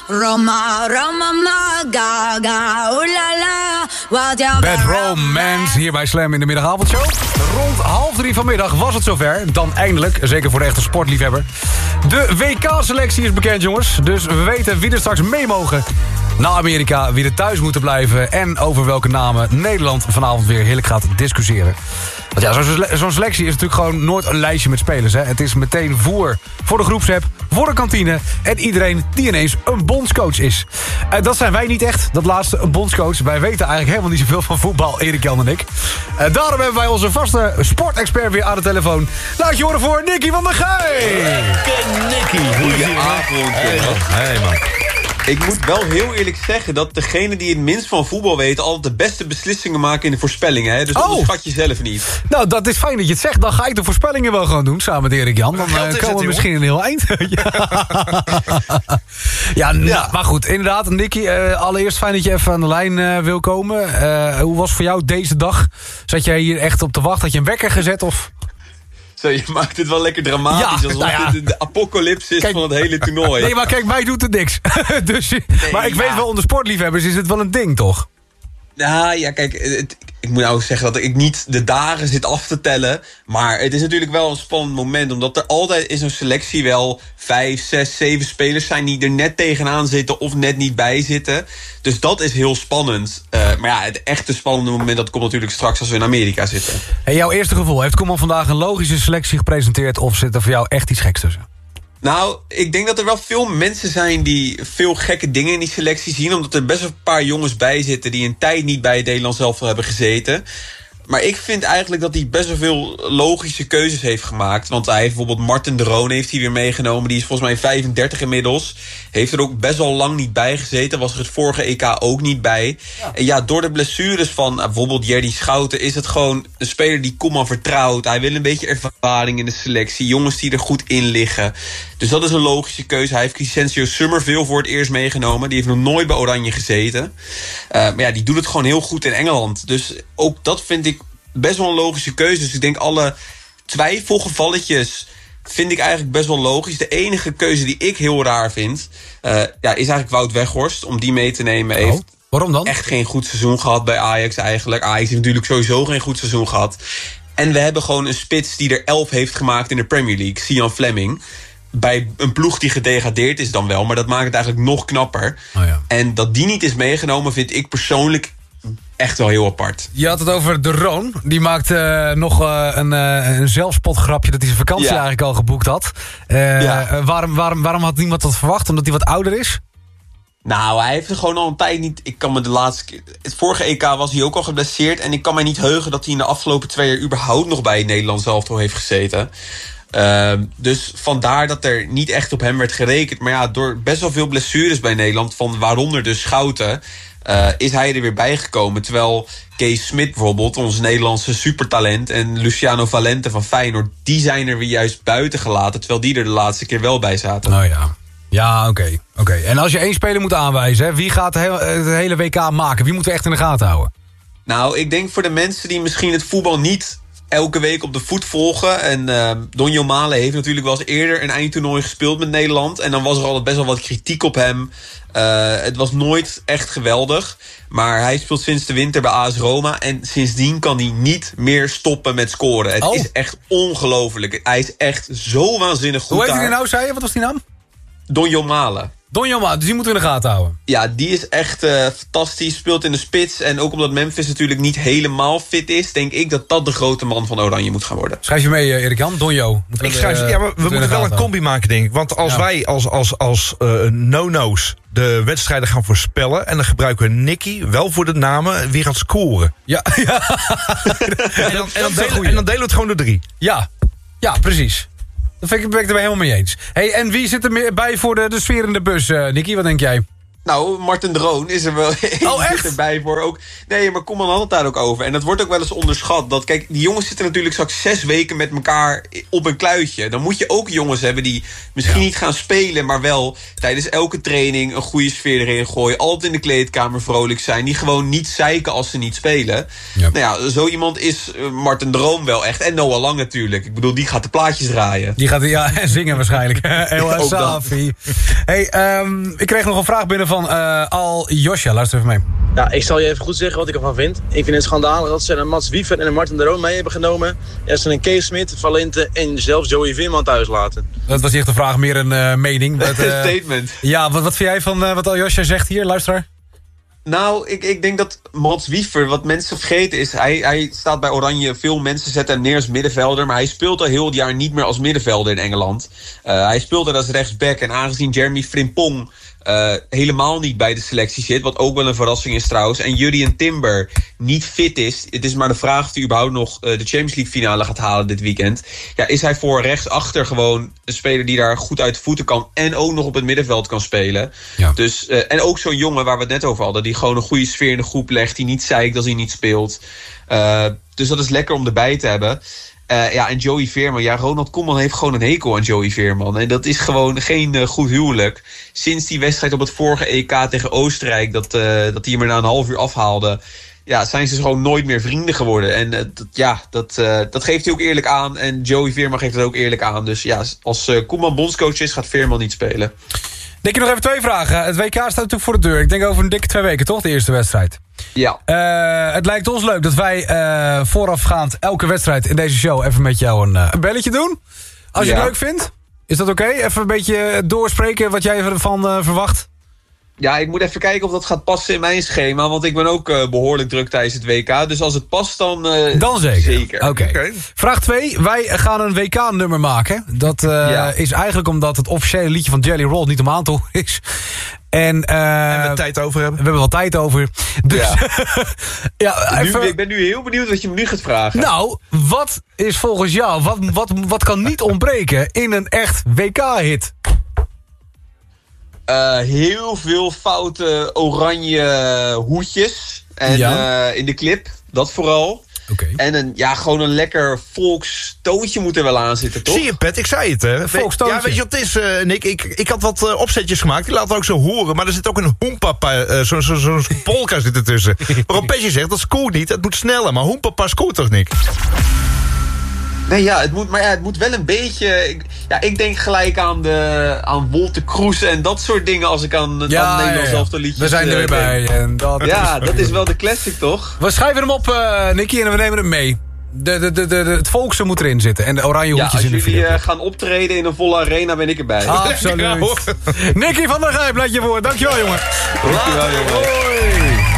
Roma, Roma, Gaga, oolala. Bad Romance, hier bij Slam in de middagavondshow. Rond 2:30 vanmiddag was het zover. Dan eindelijk, zeker voor de echte sportliefhebber. De WK-selectie is bekend, jongens. Dus we weten wie er straks mee mogen naar Amerika, wie er thuis moeten blijven en over welke namen Nederland vanavond weer heerlijk gaat discussiëren. Want ja, zo'n selectie is natuurlijk gewoon nooit een lijstje met spelers. Hè. Het is meteen voer voor de groepsapp, voor de kantine en iedereen die ineens een bondscoach is. Dat zijn wij niet echt, dat laatste, een bondscoach. Wij weten eigenlijk helemaal niet zoveel van voetbal, Erik Jan en ik. Daarom hebben wij onze vaste sportexpert weer aan de telefoon. Laat je horen voor Nicky van der Gijp. Nicky, goedenavond. Hey man. Ik moet wel heel eerlijk zeggen dat degene die het minst van voetbal weten altijd de beste beslissingen maken in de voorspellingen. Hè? Dus onderschat je zelf niet. Nou, dat is fijn dat je het zegt. Dan ga ik de voorspellingen wel gewoon doen, samen met Erik Jan. Dan komen we misschien een heel eind. Maar goed, inderdaad, Nicky, allereerst fijn dat je even aan de lijn wil komen. Hoe was voor jou deze dag? Zat jij hier echt op te wachten? Had je een wekker gezet of... Zo, je maakt het wel lekker dramatisch, alsof dit de apocalypse is van het hele toernooi. Nee, maar kijk, mij doet het niks. Maar ik weet wel, onder sportliefhebbers is het wel een ding, toch? Nou ja, kijk, ik moet nou zeggen dat ik niet de dagen zit af te tellen. Maar het is natuurlijk wel een spannend moment. Omdat er altijd in zo'n selectie wel 5, 6, 7 spelers zijn die er net tegenaan zitten of net niet bij zitten. Dus dat is heel spannend. Maar ja, het echte spannende moment dat komt natuurlijk straks als we in Amerika zitten. Hey, jouw eerste gevoel, heeft Koeman vandaag een logische selectie gepresenteerd of zit er voor jou echt iets geks tussen? Nou, ik denk dat er wel veel mensen zijn die veel gekke dingen in die selectie zien. Omdat er best wel een paar jongens bij zitten die een tijd niet bij het Nederlands elftal hebben gezeten. Maar ik vind eigenlijk dat hij best wel veel logische keuzes heeft gemaakt. Want hij heeft bijvoorbeeld Marten de Roon heeft hij weer meegenomen. Die is volgens mij 35 inmiddels. Heeft er ook best wel lang niet bij gezeten. Was er het vorige EK ook niet bij. Ja. En ja, door de blessures van bijvoorbeeld Jerdy Schouten is het gewoon een speler die Koeman vertrouwt. Hij wil een beetje ervaring in de selectie. Jongens die er goed in liggen. Dus dat is een logische keuze. Hij heeft Crescencio Summerville voor het eerst meegenomen. Die heeft nog nooit bij Oranje gezeten. Maar ja, die doet het gewoon heel goed in Engeland. Dus ook dat vind ik best wel een logische keuze. Dus ik denk alle twijfelgevalletjes vind ik eigenlijk best wel logisch. De enige keuze die ik heel raar vind is eigenlijk Wout Weghorst. Om die mee te nemen. Heeft waarom dan? Echt geen goed seizoen gehad bij Ajax eigenlijk. Ajax heeft natuurlijk sowieso geen goed seizoen gehad. En we hebben gewoon een spits die er 11 heeft gemaakt in de Premier League. Sian Fleming. Bij een ploeg die gedegradeerd is dan wel. Maar dat maakt het eigenlijk nog knapper. Oh ja. En dat die niet is meegenomen vind ik persoonlijk echt wel heel apart. Je had het over de Roon. Die maakte nog een zelfspotgrapje dat hij zijn vakantie eigenlijk al geboekt had. Waarom had niemand dat verwacht? Omdat hij wat ouder is? Nou, hij heeft er gewoon al een tijd niet... Ik kan me de laatste keer... Het vorige EK was hij ook al geblesseerd. En ik kan mij niet heugen dat hij in de afgelopen 2 jaar überhaupt nog bij het Nederlands elftal heeft gezeten. Dus vandaar dat er niet echt op hem werd gerekend. Maar ja, door best wel veel blessures bij Nederland, van waaronder dus Schouten, is hij er weer bijgekomen. Terwijl Kees Smit bijvoorbeeld, ons Nederlandse supertalent, en Luciano Valente van Feyenoord, die zijn er weer juist buiten gelaten, terwijl die er de laatste keer wel bij zaten. Oh ja. Ja, oké. En als je 1 speler moet aanwijzen, hè, wie gaat het hele WK maken? Wie moeten we echt in de gaten houden? Nou, ik denk voor de mensen die misschien het voetbal niet elke week op de voet volgen. En Donjo Malen heeft natuurlijk wel eens eerder een eindtoernooi gespeeld met Nederland. En dan was er altijd best wel wat kritiek op hem. Het was nooit echt geweldig. Maar hij speelt sinds de winter bij AS Roma. En sindsdien kan hij niet meer stoppen met scoren. Het is echt ongelooflijk. Hij is echt zo waanzinnig goed. Hoe heet hij nou, zei je? Wat was die naam? Donjo Malen. Donjo Malen, dus die moeten we in de gaten houden. Ja, die is echt fantastisch. Speelt in de spits. En ook omdat Memphis natuurlijk niet helemaal fit is, denk ik dat dat de grote man van Oranje moet gaan worden. Schrijf je mee, Erik-Jan? Donjo. Maar we moeten wel een combi maken, denk ik. Want als wij als no-no's de wedstrijden gaan voorspellen, en dan gebruiken we Nicky wel voor de namen wie gaat scoren. Ja. En dan delen we het gewoon door 3. Ja, precies. Dat ben ik er helemaal mee eens. Hey, en wie zit er bij voor de sfeer in de bus, Nicky? Wat denk jij? Nou, Martin Droon is er wel echt? erbij voor ook. Nee, maar Koeman had het daar ook over. En dat wordt ook wel eens onderschat. Dat, kijk, die jongens zitten natuurlijk straks 6 weken met elkaar op een kluitje. Dan moet je ook jongens hebben die misschien niet gaan spelen, maar wel tijdens elke training een goede sfeer erin gooien. Altijd in de kleedkamer vrolijk zijn. Die gewoon niet zeiken als ze niet spelen. Ja. Nou ja, zo iemand is Martin Droom wel echt. En Noah Lang natuurlijk. Ik bedoel, die gaat de plaatjes draaien. Die gaat zingen waarschijnlijk. El Safi. Hey, ik kreeg nog een vraag binnen van Al Josja. Luister even mee. Ja, ik zal je even goed zeggen wat ik ervan vind. Ik vind het schandalig dat ze een Mats Wiever en een Martin de Roon mee hebben genomen. En ze een Kees Smit, Valente en zelfs Joey Veerman thuis laten. Dat was echt de vraag, meer een mening. Een statement. Ja, wat vind jij van wat Al Josja zegt hier, luisteraar? Nou, ik denk dat Mats Wiever, wat mensen vergeten is, hij staat bij Oranje, veel mensen zetten hem neer als middenvelder, maar hij speelt al heel het jaar niet meer als middenvelder in Engeland. Hij speelt er als rechtsback en aangezien Jeremy Frimpong helemaal niet bij de selectie zit, wat ook wel een verrassing is trouwens, en Jurrien Timber niet fit is, het is maar de vraag of hij überhaupt nog de Champions League finale gaat halen dit weekend. Ja, is hij voor rechtsachter gewoon een speler die daar goed uit de voeten kan en ook nog op het middenveld kan spelen. Ja. Dus, en ook zo'n jongen waar we het net over hadden, die gewoon een goede sfeer in de groep legt, die niet zeikt als hij niet speelt. Dus dat is lekker om erbij te hebben. En Joey Veerman. Ja, Ronald Koeman heeft gewoon een hekel aan Joey Veerman. En dat is gewoon geen goed huwelijk. Sinds die wedstrijd op het vorige EK tegen Oostenrijk, dat hij hem er na een half uur afhaalde, ja, zijn ze gewoon nooit meer vrienden geworden. En dat geeft hij ook eerlijk aan. En Joey Veerman geeft het ook eerlijk aan. Dus ja, als Koeman bondscoach is, gaat Veerman niet spelen. Denk je nog even 2 vragen. Het WK staat natuurlijk voor de deur. Ik denk over een dikke 2 weken, toch? De eerste wedstrijd. Ja. Het lijkt ons leuk dat wij voorafgaand elke wedstrijd in deze show even met jou een belletje doen. Als je het leuk vindt. Is dat oké? Even een beetje doorspreken wat jij ervan verwacht. Ja, ik moet even kijken of dat gaat passen in mijn schema. Want ik ben ook behoorlijk druk tijdens het WK. Dus als het past, dan zeker. Oké. Vraag 2. Wij gaan een WK-nummer maken. Dat is eigenlijk omdat het officiële liedje van Jelly Roll niet om aan te horen is. En we tijd over hebben. We hebben wel tijd over. Dus, ik ben nu heel benieuwd wat je me nu gaat vragen. Nou, wat is volgens jou, wat kan niet ontbreken in een echt WK-hit? Heel veel foute oranje hoedjes. En in de clip, dat vooral. Okay. En gewoon een lekker volkstoontje moet er wel aan zitten, toch? Zie je, Pet, ik zei het, hè? Volkstoontje. Ja, weet je wat het is, Nick? Ik had wat opzetjes gemaakt, die laten we ook zo horen. Maar er zit ook een hoempapa, zo'n polka zit ertussen. Waarop Petje zegt, dat scoort niet, het moet sneller. Maar hoempapa scoort toch, Nick? Nee, ja, het moet wel een beetje. Ik denk gelijk aan Wolter Kroes en dat soort dingen als ik aan Nederlands elftal liedjes. We zijn er weer bij. En dat is wel de classic, toch? We schrijven hem op, Nicky, en we nemen hem mee. Het volkse moet erin zitten. En de oranje hoedjes in de video. Als jullie gaan optreden in een volle arena, ben ik erbij. Absoluut. Nicky van der Gijp, laat je voor. Dankjewel, jongen. Dankjewel, jongen. Hoi.